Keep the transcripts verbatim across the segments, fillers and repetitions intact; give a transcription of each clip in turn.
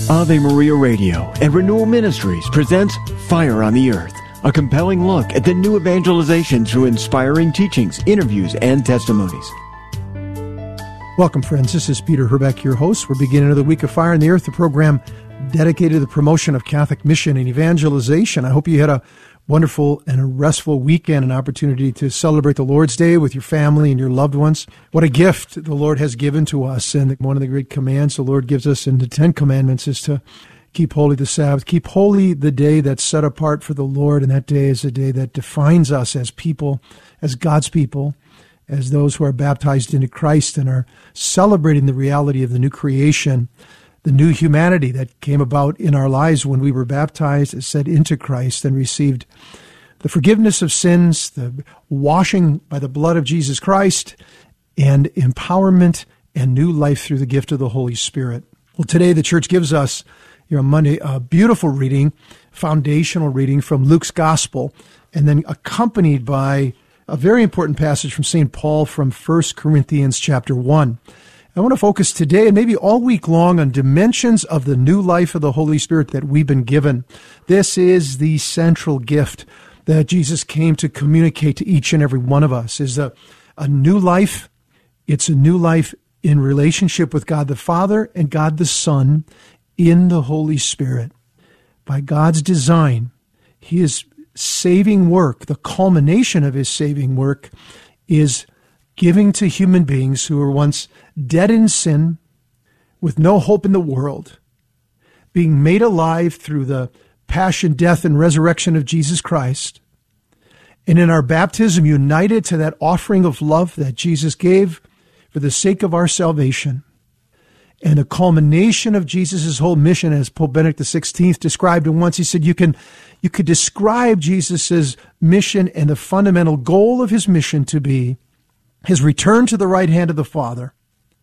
Ave Maria Radio and Renewal Ministries presents Fire on the Earth, a compelling look at the new evangelization through inspiring teachings, interviews, and testimonies. Welcome, friends. This is Peter Herbeck, your host. We're beginning another week of Fire on the Earth, the program dedicated to the promotion of Catholic mission and evangelization. I hope you had a wonderful and a restful weekend, an opportunity to celebrate the Lord's Day with your family and your loved ones. What a gift the Lord has given to us. And one of the great commands the Lord gives us in the Ten Commandments is to keep holy the Sabbath, keep holy the day that's set apart for the Lord. And that day is a day that defines us as people, as God's people, as those who are baptized into Christ and are celebrating the reality of the new creation, the new humanity that came about in our lives when we were baptized, as said, into Christ and received the forgiveness of sins, the washing by the blood of Jesus Christ, and empowerment and new life through the gift of the Holy Spirit. Well, today the church gives us, you know, Monday, a beautiful reading, foundational reading from Luke's Gospel, and then accompanied by a very important passage from Saint Paul from First Corinthians chapter one. I want to focus today and maybe all week long on dimensions of the new life of the Holy Spirit that we've been given. This is the central gift that Jesus came to communicate to each and every one of us, is a, a new life. It's a new life in relationship with God the Father and God the Son in the Holy Spirit. By God's design, His saving work, the culmination of His saving work, is giving to human beings who were once dead in sin, with no hope in the world, being made alive through the passion, death, and resurrection of Jesus Christ, and in our baptism united to that offering of love that Jesus gave for the sake of our salvation. And the culmination of Jesus' whole mission, as Pope Benedict the sixteenth described it once, he said, you can you could describe Jesus' mission and the fundamental goal of his mission to be his return to the right hand of the Father.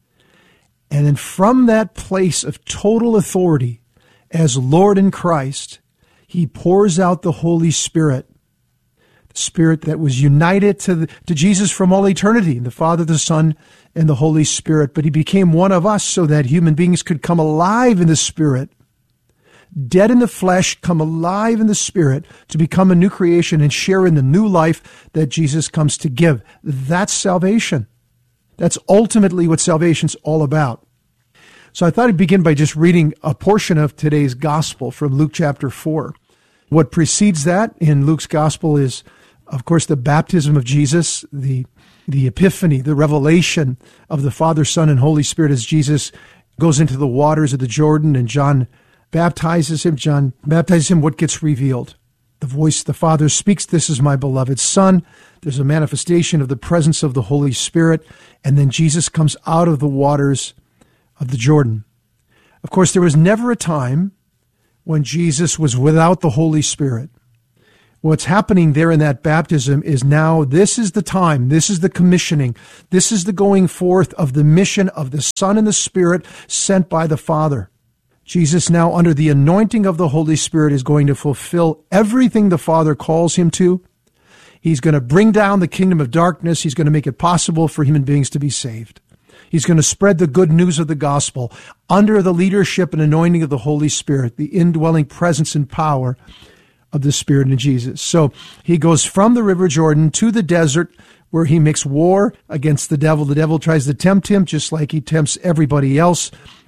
And then from that place of total authority as Lord in Christ, he pours out the Holy Spirit, the Spirit that was united to, the, to Jesus from all eternity, the Father, the Son, and the Holy Spirit. But he became one of us so that human beings could come alive in the Spirit, dead in the flesh, come alive in the Spirit, to become a new creation and share in the new life that Jesus comes to give. That's salvation. That's ultimately what salvation's all about. So I thought I'd begin by just reading a portion of today's gospel from Luke chapter four. What precedes that in Luke's gospel is, of course, the baptism of Jesus, the, the epiphany, the revelation of the Father, Son, and Holy Spirit as Jesus goes into the waters of the Jordan and John baptizes him. John baptizes him. What gets revealed? The voice of the Father speaks, "This is my beloved Son." There's a manifestation of the presence of the Holy Spirit. And then Jesus comes out of the waters of the Jordan. Of course, there was never a time when Jesus was without the Holy Spirit. What's happening there in that baptism is now, this is the time, this is the commissioning, this is the going forth of the mission of the Son and the Spirit sent by the Father. Jesus now, under the anointing of the Holy Spirit, is going to fulfill everything the Father calls him to. He's going to bring down the kingdom of darkness. He's going to make it possible for human beings to be saved. He's going to spread the good news of the gospel under the leadership and anointing of the Holy Spirit, the indwelling presence and power of the Spirit in Jesus. So he goes from the River Jordan to the desert, where he makes war against the devil. The devil tries to tempt him just like he tempts everybody else.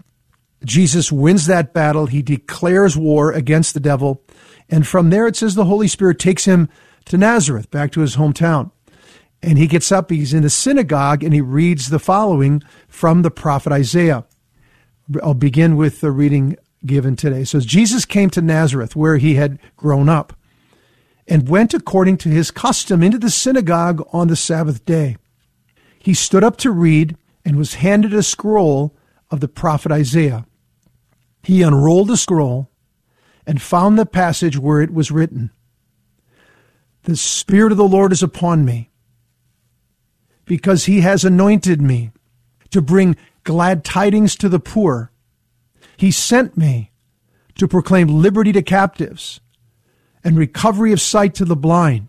Jesus wins that battle. He declares war against the devil. And from there, it says the Holy Spirit takes him to Nazareth, back to his hometown. And he gets up, he's in the synagogue, and he reads the following from the prophet Isaiah. I'll begin with the reading given today. So Jesus came to Nazareth, where he had grown up, and went according to his custom into the synagogue on the Sabbath day. He stood up to read and was handed a scroll of the prophet Isaiah. He unrolled the scroll and found the passage where it was written, "The Spirit of the Lord is upon me, because he has anointed me to bring glad tidings to the poor. He sent me to proclaim liberty to captives and recovery of sight to the blind,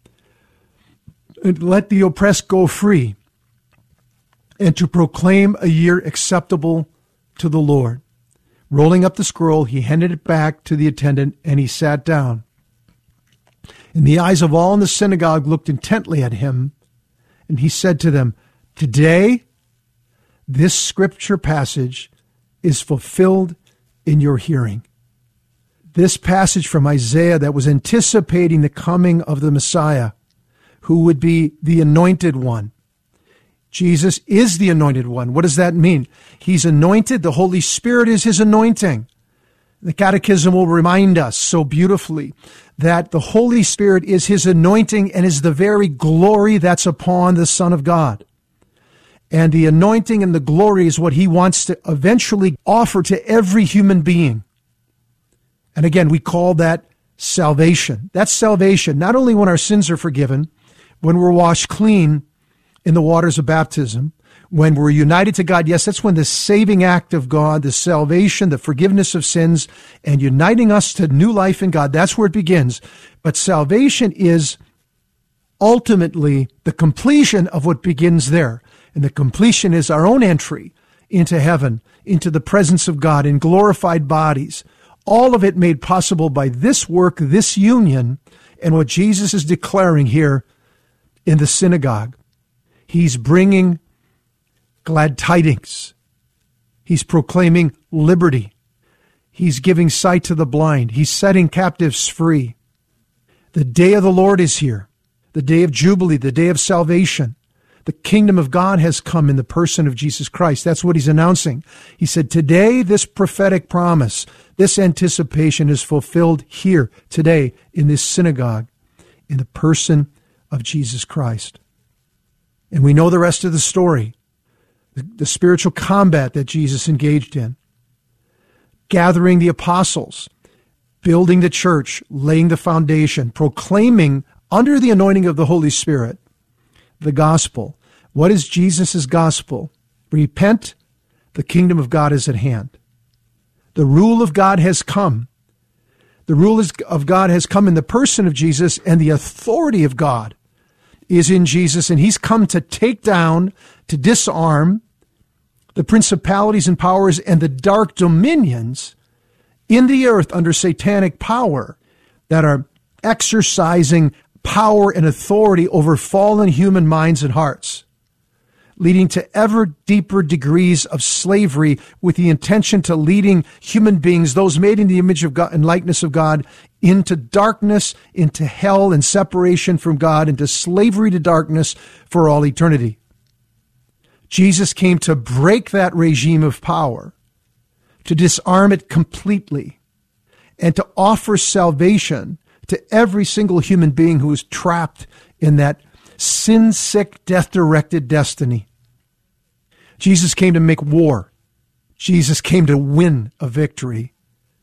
and let the oppressed go free, and to proclaim a year acceptable to the Lord." Rolling up the scroll, he handed it back to the attendant, and he sat down. And the eyes of all in the synagogue looked intently at him, and he said to them, "Today, this scripture passage is fulfilled in your hearing." This passage from Isaiah that was anticipating the coming of the Messiah, who would be the anointed one. Jesus is the anointed one. What does that mean? He's anointed. The Holy Spirit is his anointing. The Catechism will remind us so beautifully that the Holy Spirit is his anointing and is the very glory that's upon the Son of God. And the anointing and the glory is what he wants to eventually offer to every human being. And again, we call that salvation. That's salvation, not only when our sins are forgiven, when we're washed clean in the waters of baptism, when we're united to God. Yes, that's when the saving act of God, the salvation, the forgiveness of sins, and uniting us to new life in God, that's where it begins. But salvation is ultimately the completion of what begins there. And the completion is our own entry into heaven, into the presence of God in glorified bodies. All of it made possible by this work, this union, and what Jesus is declaring here in the synagogue. He's bringing glad tidings. He's proclaiming liberty. He's giving sight to the blind. He's setting captives free. The day of the Lord is here, the day of Jubilee, the day of salvation. The kingdom of God has come in the person of Jesus Christ. That's what he's announcing. He said, today, this prophetic promise, this anticipation is fulfilled here, today, in this synagogue, in the person of Jesus Christ. And we know the rest of the story, the, the spiritual combat that Jesus engaged in, gathering the apostles, building the church, laying the foundation, proclaiming under the anointing of the Holy Spirit, the gospel. What is Jesus' gospel? Repent, the kingdom of God is at hand. The rule of God has come. The rule of God has come in the person of Jesus, and the authority of God is in Jesus, and he's come to take down, to disarm the principalities and powers and the dark dominions in the earth under satanic power that are exercising power and authority over fallen human minds and hearts, leading to ever deeper degrees of slavery with the intention to leading human beings, those made in the image of God and likeness of God, into darkness, into hell and separation from God, into slavery to darkness for all eternity. Jesus came to break that regime of power, to disarm it completely, and to offer salvation to every single human being who is trapped in that sin-sick, death-directed destiny. Jesus came to make war. Jesus came to win a victory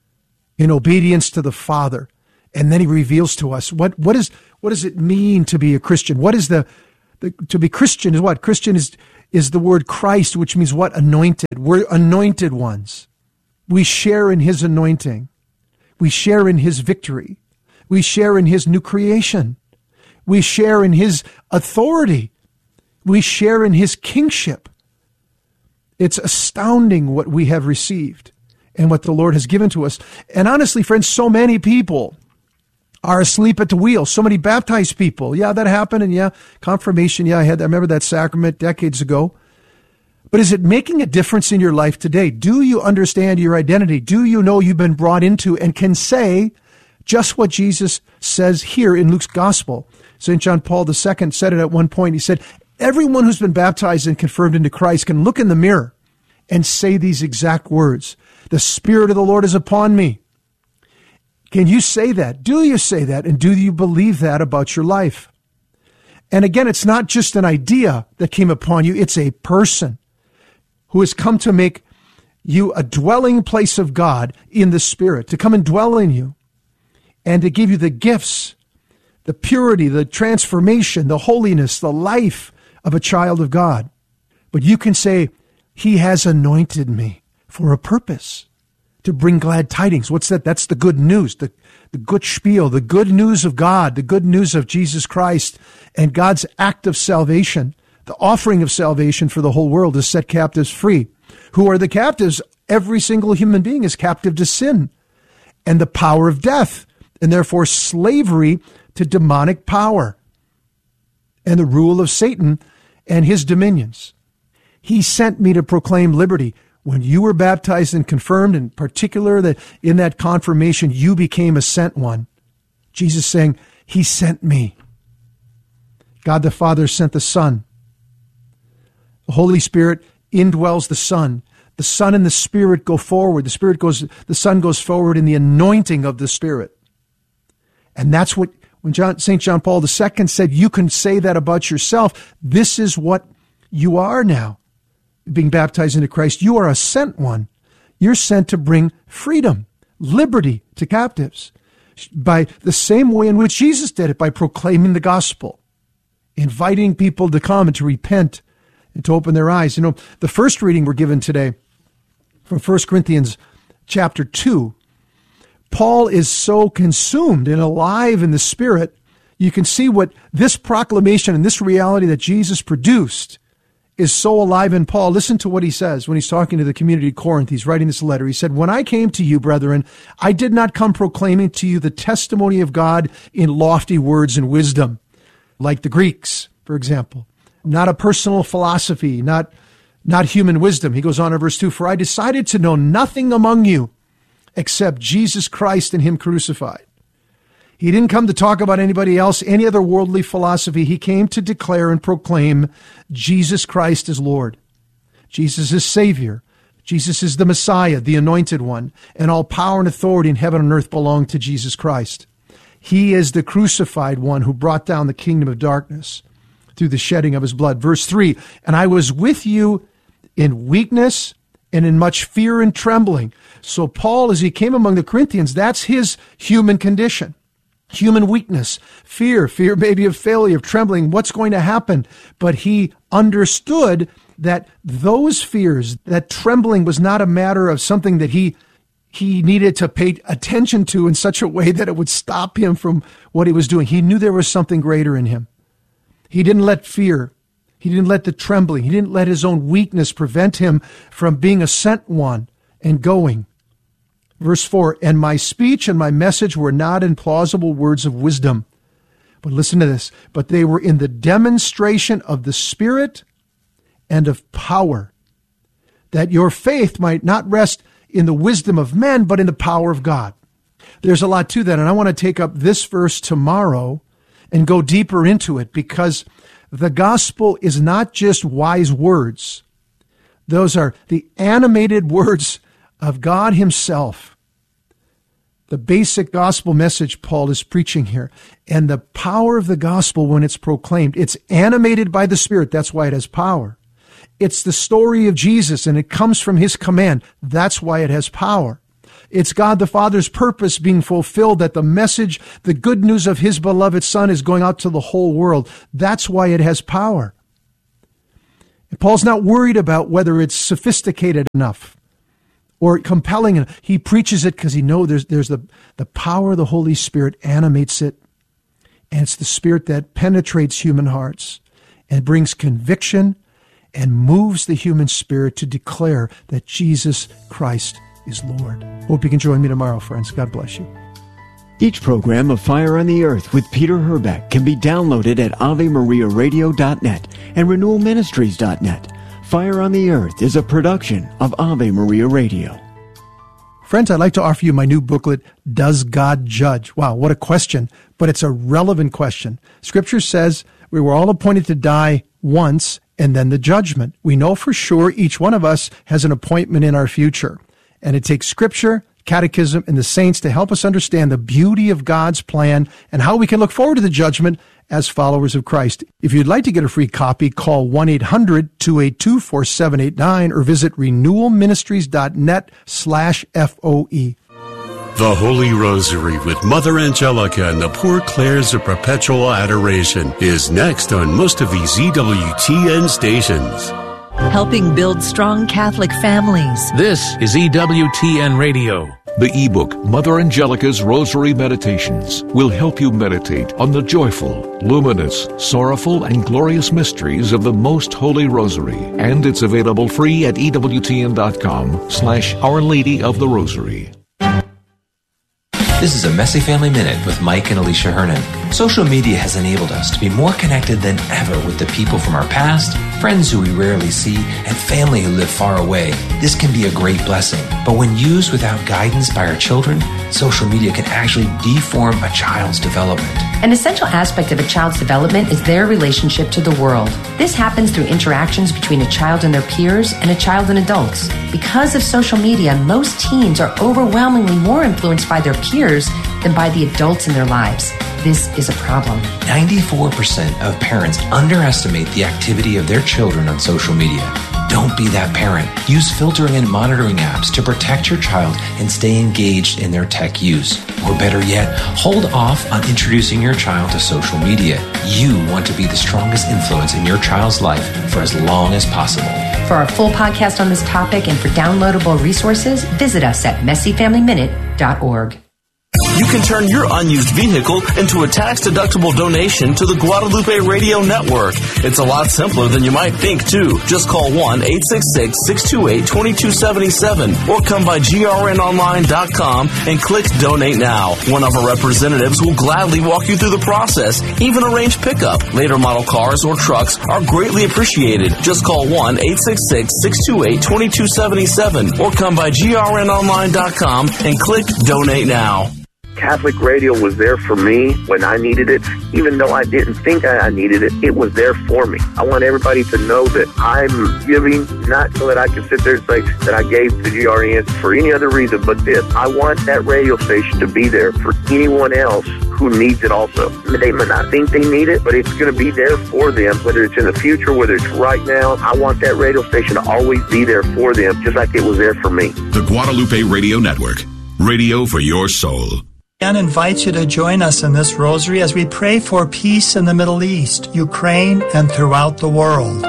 in obedience to the Father. And then he reveals to us what, what, is, what does it mean to be a Christian? What is the, the to be Christian is what? Christian is, is the word Christ, which means what? Anointed. We're anointed ones. We share in his anointing. We share in his victory. We share in his new creation. We share in his authority. We share in his kingship. It's astounding what we have received and what the Lord has given to us. And honestly, friends, so many people are asleep at the wheel. So many baptized people. Yeah, that happened. And yeah, confirmation. Yeah, I had, I remember that sacrament decades ago. But is it making a difference in your life today? Do you understand your identity? Do you know you've been brought into and can say just what Jesus says here in Luke's gospel? Saint John Paul the Second said it at one point. He said, everyone who's been baptized and confirmed into Christ can look in the mirror and say these exact words. The Spirit of the Lord is upon me. Can you say that? Do you say that? And do you believe that about your life? And again, it's not just an idea that came upon you. It's a person who has come to make you a dwelling place of God in the Spirit, to come and dwell in you and to give you the gifts, the purity, the transformation, the holiness, the life of a child of God. But you can say, he has anointed me for a purpose, to bring glad tidings. What's that? That's the good news, the, the good spiel, the good news of God, the good news of Jesus Christ and God's act of salvation. The offering of salvation for the whole world is set captives free. Who are the captives? Every single human being is captive to sin and the power of death, and therefore slavery to demonic power and the rule of Satan and his dominions. He sent me to proclaim liberty. When you were baptized and confirmed, in particular that in that confirmation, you became a sent one. Jesus saying, he sent me. God the Father sent the Son. The Holy Spirit indwells the Son. The Son and the Spirit go forward. The Spirit goes, the Son goes forward in the anointing of the Spirit. And that's what, when John, Saint John Paul the Second said, you can say that about yourself. This is what you are now, being baptized into Christ. You are a sent one. You're sent to bring freedom, liberty to captives by the same way in which Jesus did it, by proclaiming the gospel, inviting people to come and to repent and to open their eyes. You know, the first reading we're given today from First Corinthians chapter two, Paul is so consumed and alive in the Spirit, you can see what this proclamation and this reality that Jesus produced is so alive in Paul. Listen to what he says when he's talking to the community of Corinth. He's writing this letter. He said, when I came to you, brethren, I did not come proclaiming to you the testimony of God in lofty words and wisdom, like the Greeks, for example. Not a personal philosophy, not, not human wisdom. He goes on in verse two, for I decided to know nothing among you except Jesus Christ and him crucified. He didn't come to talk about anybody else, any other worldly philosophy. He came to declare and proclaim Jesus Christ as Lord. Jesus is Savior. Jesus is the Messiah, the Anointed One, and all power and authority in heaven and earth belong to Jesus Christ. He is the crucified one who brought down the kingdom of darkness through the shedding of his blood. Verse three, and I was with you in weakness and in much fear and trembling. So Paul, as he came among the Corinthians, that's his human condition. Human weakness, fear, fear maybe of failure, of trembling, what's going to happen? But he understood that those fears, that trembling was not a matter of something that he he needed to pay attention to in such a way that it would stop him from what he was doing. He knew there was something greater in him. He didn't let fear, he didn't let the trembling, he didn't let his own weakness prevent him from being a sent one and going. Verse four, and my speech and my message were not in plausible words of wisdom. But listen to this, but they were in the demonstration of the Spirit and of power, that your faith might not rest in the wisdom of men, but in the power of God. There's a lot to that, and I want to take up this verse tomorrow and go deeper into it, because the gospel is not just wise words. Those are the animated words of God himself. The basic gospel message Paul is preaching here. And the power of the gospel when it's proclaimed, it's animated by the Spirit. That's why it has power. It's the story of Jesus, and it comes from his command. That's why it has power. It's God the Father's purpose being fulfilled, that the message, the good news of his beloved Son is going out to the whole world. That's why it has power. And Paul's not worried about whether it's sophisticated enough or compelling. He preaches it because he knows there's, there's the, the power of the Holy Spirit animates it. And it's the Spirit that penetrates human hearts and brings conviction and moves the human spirit to declare that Jesus Christ is Lord. Hope you can join me tomorrow, friends. God bless you. Each program of Fire on the Earth with Peter Herbeck can be downloaded at ave maria radio dot net and renewal ministries dot net. Fire on the Earth is a production of Ave Maria Radio. Friends, I'd like to offer you my new booklet, Does God Judge? Wow, what a question, but it's a relevant question. Scripture says we were all appointed to die once and then the judgment. We know for sure each one of us has an appointment in our future. And it takes Scripture, Catechism, and the saints to help us understand the beauty of God's plan and how we can look forward to the judgment as followers of Christ. If you'd like to get a free copy, call one eight hundred two eight two four seven eight nine or visit renewal ministries dot net slash F O E. The Holy Rosary with Mother Angelica and the Poor Clares of Perpetual Adoration is next on most of these Z W T N stations. helping build strong Catholic families. This is E W T N Radio. The ebook, Mother Angelica's Rosary Meditations, will help you meditate on the joyful, luminous, sorrowful, and glorious mysteries of the Most Holy Rosary. And it's available free at ewtn.com slash Our Lady of the Rosary. This is a Messy Family Minute with Mike and Alicia Hernan. Social media has enabled us to be more connected than ever with the people from our past, friends who we rarely see, and family who live far away. This can be a great blessing, but when used without guidance by our children, social media can actually deform a child's development. An essential aspect of a child's development is their relationship to the world. This happens through interactions between a child and their peers and a child and adults. Because of social media, most teens are overwhelmingly more influenced by their peers than by the adults in their lives. This is a problem. ninety-four percent of parents underestimate the activity of their children on social media. Don't be that parent. Use filtering and monitoring apps to protect your child and stay engaged in their tech use. Or better yet, hold off on introducing your child to social media. You want to be the strongest influence in your child's life for as long as possible. For our full podcast on this topic and for downloadable resources, visit us at messy family minute dot org. You can turn your unused vehicle into a tax-deductible donation to the Guadalupe Radio Network. It's a lot simpler than you might think, too. Just call one eight six six, six two eight, two two seven seven or come by G R N online dot com and click Donate Now. One of our representatives will gladly walk you through the process, even arrange pickup. Later model cars or trucks are greatly appreciated. Just call one eight six six, six two eight, two two seven seven or come by G R N online dot com and click Donate Now. Catholic radio was there for me when I needed it. Even though I didn't think I needed it, it was there for me. I want everybody to know that I'm giving, not so that I can sit there and say that I gave to G R N for any other reason but this. I want that radio station to be there for anyone else who needs it also. They may not think they need it, but it's going to be there for them, whether it's in the future, whether it's right now. I want that radio station to always be there for them, just like it was there for me. The Guadalupe Radio Network. Radio for your soul. And invite you to join us in this rosary as we pray for peace in the Middle East, Ukraine, and throughout the world.